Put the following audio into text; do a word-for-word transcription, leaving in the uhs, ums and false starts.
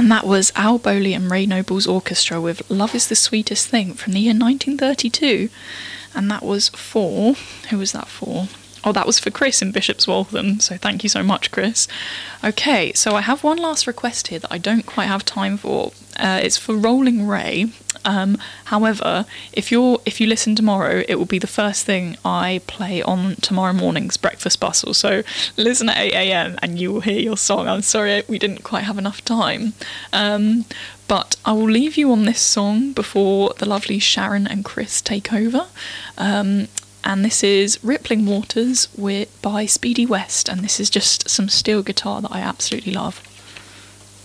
And that was Al Bowley and Ray Noble's orchestra with Love is the Sweetest Thing from the year nineteen thirty-two. And that was for... Who was that for? Oh, that was for Chris in Bishop's Waltham, so thank you so much, Chris. Okay, so I have one last request here that I don't quite have time for. Uh, it's for Rolling Ray. Um, however, if you're if you listen tomorrow, it will be the first thing I play on tomorrow morning's breakfast bustle. So listen at eight a.m. and you will hear your song. I'm sorry we didn't quite have enough time. Um, but I will leave you on this song before the lovely Sharon and Chris take over. Um, and this is Rippling Waters with, by Speedy West, and this is just some steel guitar that I absolutely love.